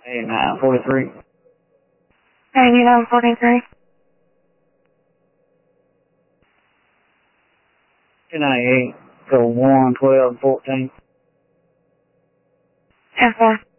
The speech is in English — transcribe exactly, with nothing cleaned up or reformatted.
eighty-nine forty-three. eighty-nine forty-three. two ninety-eight, go one, twelve, fourteen. ten four.